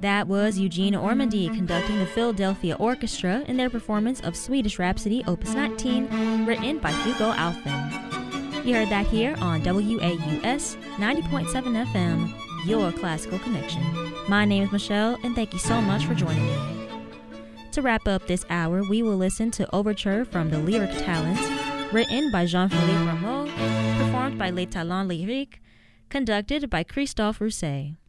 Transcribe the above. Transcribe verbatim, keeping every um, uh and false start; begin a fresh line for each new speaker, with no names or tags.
That was Eugene Ormandy conducting the Philadelphia Orchestra in their performance of Swedish Rhapsody Opus nineteen, written by Hugo Alfvén. You heard that here on W A U S ninety point seven F M, your classical connection. My name is Michelle, and thank you so much for joining me. To wrap up this hour, we will listen to Overture from the Lyric Talents, written by Jean-Philippe Rameau, performed by Les Talents Lyriques, conducted by Christophe Rousset.